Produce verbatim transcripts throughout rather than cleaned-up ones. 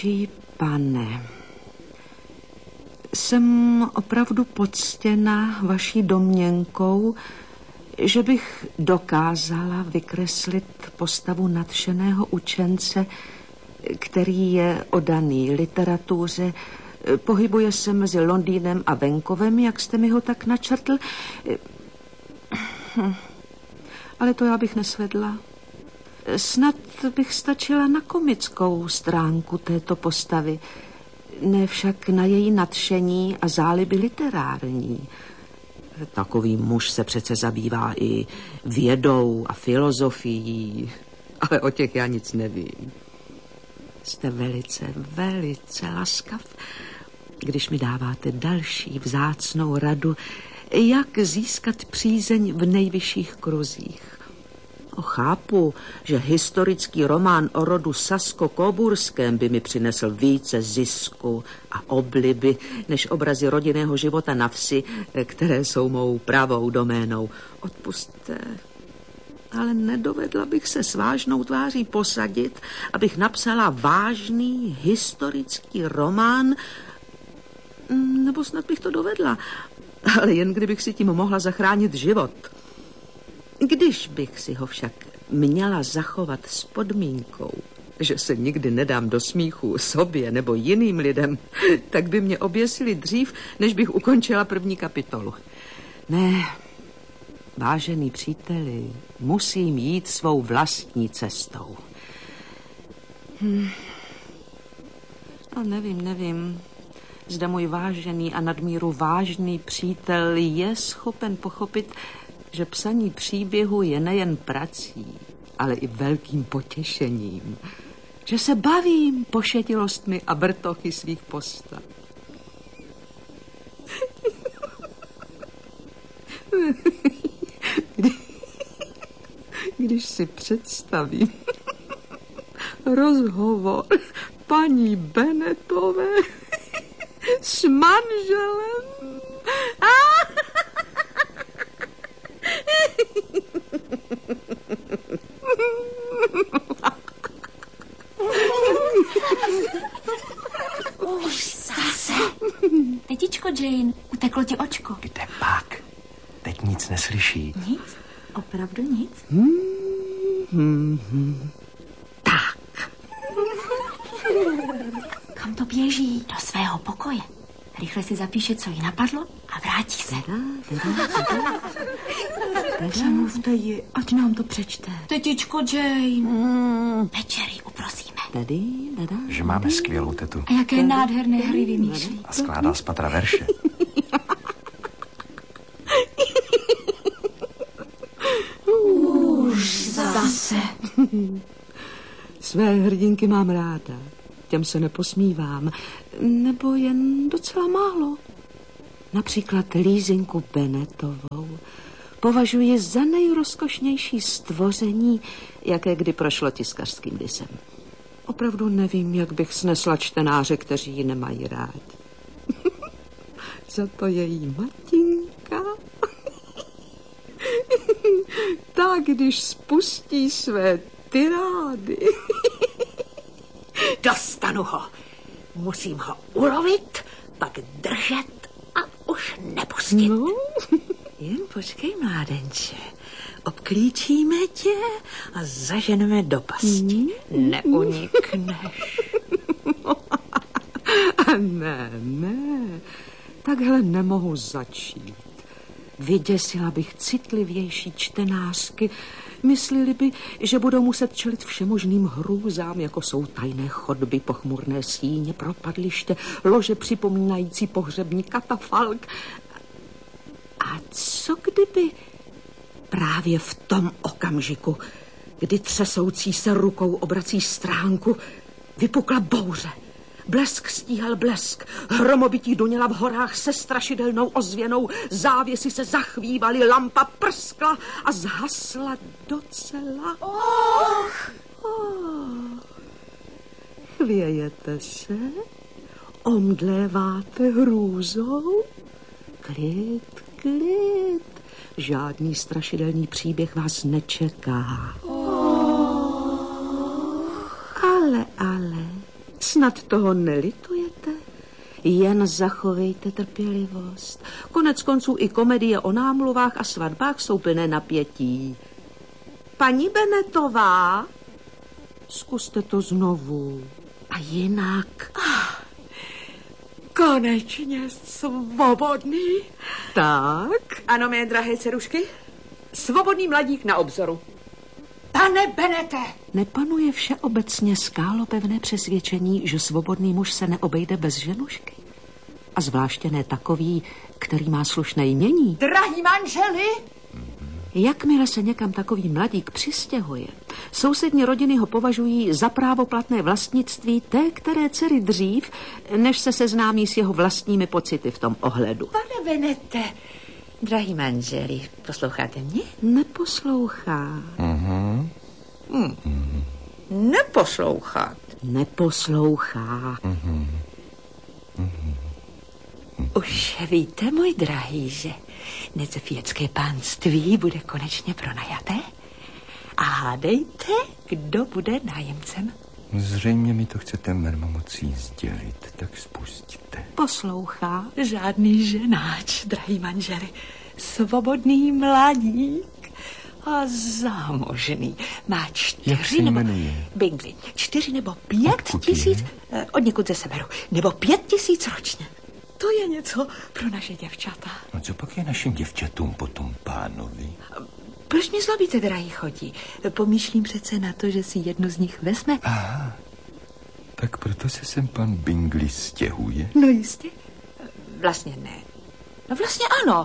Nejvyšší pane, jsem opravdu poctěna vaší domněnkou, že bych dokázala vykreslit postavu nadšeného učence, který je oddaný literatuře, pohybuje se mezi Londýnem a venkovem, jak jste mi ho tak načrtl. Ale to já bych nesvedla. Snad bych stačila na komickou stránku této postavy, ne však na její nadšení a záliby literární. Takový muž se přece zabývá i vědou a filozofií, ale o těch já nic nevím. Jste velice, velice laskav, když mi dáváte další vzácnou radu, jak získat přízeň v nejvyšších kruzích. O, chápu, že historický román o rodu Sasko-Coburském by mi přinesl více zisku a obliby, než obrazy rodinného života na vsi, které jsou mou pravou doménou. Odpusťte, ale nedovedla bych se s vážnou tváří posadit, abych napsala vážný historický román, nebo snad bych to dovedla, ale jen kdybych si tím mohla zachránit život. Když bych si ho však měla zachovat s podmínkou, že se nikdy nedám do smíchu sobě nebo jiným lidem, tak by mě oběsili dřív, než bych ukončila první kapitolu. Ne, vážený příteli, musím jít svou vlastní cestou. Hm. No, nevím, nevím, zda můj vážený a nadmíru vážný přítel je schopen pochopit, že psaní příběhu je nejen prací, ale i velkým potěšením. Že se bavím pošetilostmi a brtochy svých postav. Kdy, když si představím rozhovor paní Bennetové s manželem. Už zase. Tetičko Jane, uteklo ti očko. Kde pak? Teď nic neslyší. Nic? Opravdu nic? Hmm, hmm, hmm. Tak. Kam to běží? Do svého pokoje. Rychle si zapíše, co jí napadlo a vrátí se. Přemluvte ji, ať nám to přečte. Tetičko Jane. Hmm. Večery uprosíme. Tady, dada. Že máme skvělou tetu. A jaké nádherné hry vymýšlí. A skládá z patra verše. Už zase. Své hrdinky mám ráda. Těm se neposmívám. Nebo jen docela málo. Například Lízinku Bennettovou považuji za nejrozkošnější stvoření, jaké kdy prošlo tiskařským lisem. Opravdu nevím, jak bych snesla čtenáře, kteří ji nemají rádi. Za to její matinka. Tak, když spustí své tyrády. Dostanu ho. Musím ho ulovit, pak držet a už nepustit. No. Jen počkej, mládenče. Obklíčíme tě a zaženeme do pasti. Mm. Neunikneš. Ne, ne. Takhle nemohu začít. Vyděsila bych citlivější čtenářky. Myslili by, že budou muset čelit všemožným hrůzám, jako jsou tajné chodby, pochmurné síně, propadliště, lože připomínající pohřební katafalk. A co kdyby právě v tom okamžiku, kdy třesoucí se rukou obrací stránku, vypukla bouře? Blesk stíhal blesk, hromobití duněla v horách se strašidelnou ozvěnou, závěsy se zachvívaly, lampa prskla a zhasla docela. Och! Oh. Chvějete se? Omdléváte hrůzou? Klid, klid. Žádný strašidelný příběh vás nečeká. Oh. Ale, ale... Snad toho nelitujete? Jen zachovejte trpělivost. Konec konců i komedie o námluvách a svatbách jsou plné napětí. Paní Benetová, zkuste to znovu. A jinak. Ah, konečně svobodný. Tak? Ano, mé drahé dcerušky, svobodný mladík na obzoru. Pane Benete! Nepanuje všeobecně skálopevné přesvědčení, že svobodný muž se neobejde bez ženušky? A zvláště ne takový, který má slušné jmění. Drahý manželi! Jakmile se někam takový mladík přistěhuje, sousední rodiny ho považují za právoplatné vlastnictví té, které dcery dřív, než se seznámí s jeho vlastními pocity v tom ohledu. Pane Benete, drahý manželi, posloucháte mě? Neposlouchá. Mhm. Hmm. Mm. Neposlouchat. Neposlouchá. Mhm. Mhm. Už víte, můj drahý, že Nezofijecké pánství bude konečně pronajaté? A hádejte, kdo bude nájemcem? Zřejmě mi to chcete mermomocí sdělit, tak spustíte. Poslouchá. Žádný ženáč, drahý manželi. Svobodný mladík a zámožný. Má čtyři Jak se nebo... jmenuje? Bingley. Čtyři nebo pět Odkud tisíc... je? Eh, od někud ze severu. Nebo pět tisíc ročně. To je něco pro naše děvčata. No co pak je našim děvčatům potom pánovi? Proč mě zlobíte, drahý chodí? Pomýšlím přece na to, že si jednu z nich vezme. Aha, tak proto se sem pan Bingley stěhuje? No jistě. Vlastně ne. No vlastně ano.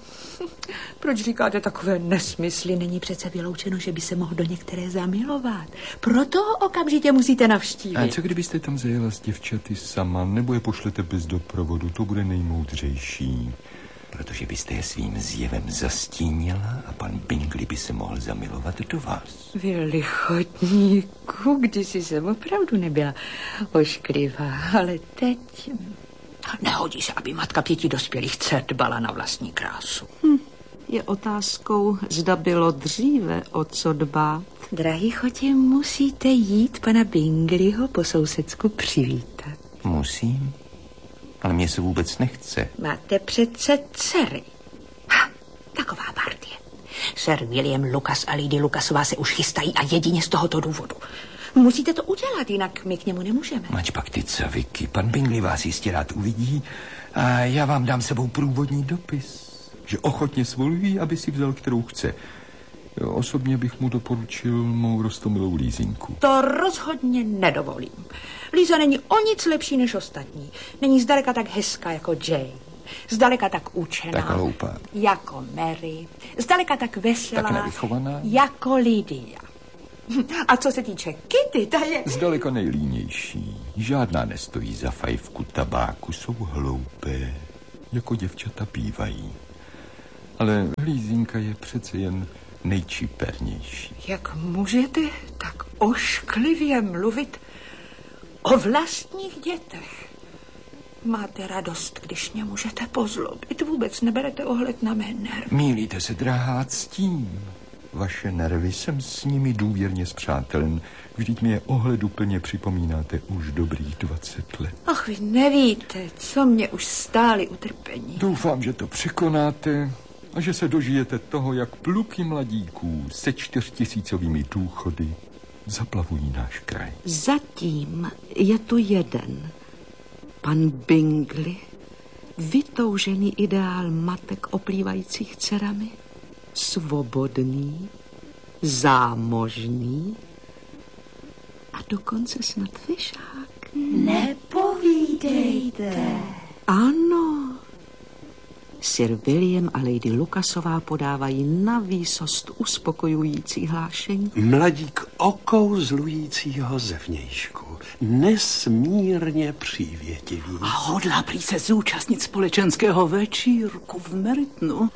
Proč říkáte takové nesmysly? Není přece vyloučeno, že by se mohl do některé zamilovat. Proto ho okamžitě musíte navštívit. A co kdybyste tam zajela s děvčaty sama, nebo je pošlete bez doprovodu? To bude nejmoudřejší. Protože byste je svým zjevem zastínila a pan Bingley by se mohl zamilovat do vás. Vy lichotníku, kdysi jsem opravdu nebyla ošklivá, ale teď... Nehodí se, aby matka pěti dospělých dcer dbala na vlastní krásu. Hm, je otázkou, zda bylo dříve o co dbát. Drahý chotě, musíte jít pana Bingleyho po sousedsku přivítat. Musím, ale mně se vůbec nechce. Máte přece dcery. Ha, taková partie. Sir William Lucas a Lady Lucasová se už chystají a jedině z tohoto důvodu. Musíte to udělat, jinak my k němu nemůžeme. Mač pak ty caviky, pan Bingley vás jistě rád uvidí a já vám dám sebou průvodní dopis, že ochotně svolují, aby si vzal, kterou chce. Jo, osobně bych mu doporučil mou roztomilou Lízinku. To rozhodně nedovolím. Líza není o nic lepší než ostatní. Není zdaleka tak hezká jako Jane. Zdaleka tak učená. Tak hloupá. Jako Mary. Zdaleka tak veselá. Tak nevychovaná. Jako Lydia. A co se týče Kitty, ta je... Zdaleka nejlínější. Žádná nestojí za fajfku tabáku, jsou hloupé, jako děvčata bývají. Ale Lízinka je přece jen nejčipernější. Jak můžete tak ošklivě mluvit o vlastních dětech? Máte radost, když mě můžete pozlobit. Vůbec neberete ohled na mé nervy. Mýlíte se, drahá, s tím. Vaše nervy, jsem s nimi důvěrně spřátelen. Vždyť mi je ohleduplně připomínáte už dobrých dvacet let. Ach, vy nevíte, co mě už stály utrpení. Doufám, že to překonáte a že se dožijete toho, jak pluky mladíků se čtyřtisícovými důchody zaplavují náš kraj. Zatím je tu jeden. Pan Bingley, vytoužený ideál matek oplývajících dcerami, svobodný, zámožný a dokonce snad vyšák. Nepovídejte. Ano. Sir William a Lady Lucasová podávají na výsost uspokojující hlášení. Mladík okouzlujícího zevnějšku, nesmírně přívětivý. A hodlá prý se zúčastnit společenského večírku v Merytonu.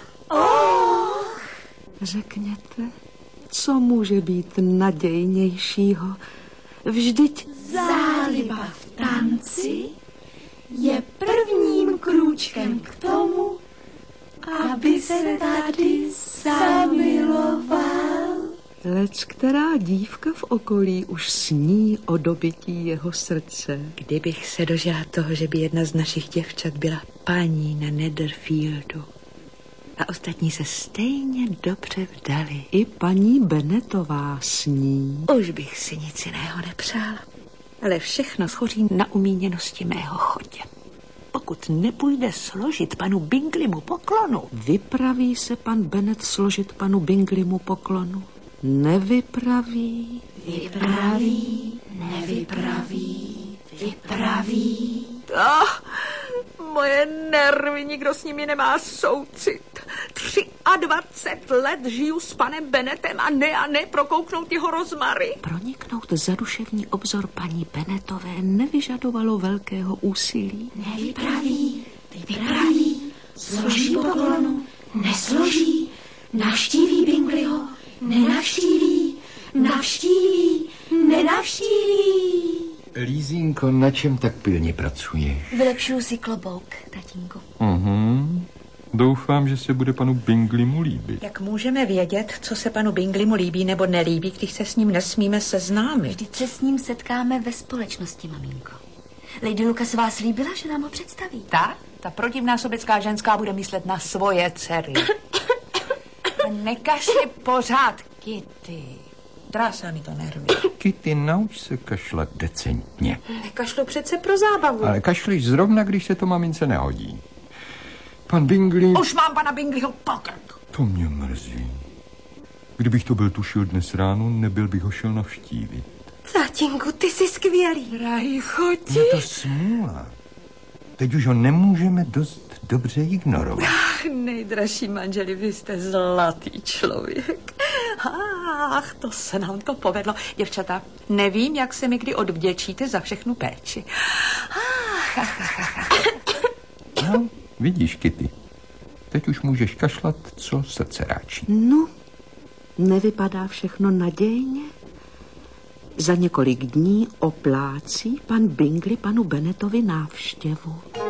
Oh. Řekněte, co může být nadějnějšího? Vždyť záliba v tanci je prvním krůčkem k tomu, aby se tady zamiloval. lec která dívka v okolí už sní o dobytí jeho srdce. Kdybych se dožila toho, že by jedna z našich děvčat byla paní na Netherfieldu a ostatní se stejně dobře vdali. I paní Bennettová sní. Už bych si nic jiného nepřála. Ale všechno schoří na umíněnosti mého chodě. Pokud nepůjde složit panu Bingleymu poklonu. Vypraví se pan Bennet složit panu Bingleymu poklonu? Nevypraví. Vypraví, nevypraví, vypraví. Ah, moje nervy, nikdo s nimi nemá soucit. dvacet tři let žiju s panem Bennettem a ne a ne prokouknout jeho rozmary. Proniknout za duševní obzor paní Bennettové nevyžadovalo velkého úsilí. Nevypraví, vypraví, složí poklonu, nesloží, navštíví Bingleyho, nenavštíví, navštíví, nenavštíví. Lízínko, na čem tak pilně pracuješ? Vylepšuju si klobouk, tatínku. Mhm. Doufám, že se bude panu Bingleymu líbit. Jak můžeme vědět, co se panu Bingleymu líbí nebo nelíbí, když se s ním nesmíme seznámit? Vždyť se s ním setkáme ve společnosti, maminko. Lady Lucas vás líbila, že nám ho představí. Ta? Ta protivná sobecká ženská bude myslet na svoje dcery. Nekašli pořád, Kitty. Drásá mi to nervy. Kitty, nauč se kašlat decentně. Nekašlu přece pro zábavu. Ale kašliš zrovna, když se to mamince nehodí. Pan Bingley... Už mám pana Bingleyho pokrk. To mě mrzí. Kdybych to byl tušil dnes ráno, nebyl bych ho šel navštívit. Tatínku, ty jsi skvělý. Drahý choti. Je to smůla. Teď už ho nemůžeme dost dobře ignorovat. Ach, nejdražší manželi, vy jste zlatý člověk. Ach, to se nám to povedlo. Děvčata, nevím, jak se mi kdy odvděčíte za všechnu péči. Ach, ach, ach, ach. No, vidíš, Kitty. Teď už můžeš kašlat, co srdce ráčí. No, nevypadá všechno nadějně. Za několik dní oplácí pan Bingley panu Bennettovi návštěvu.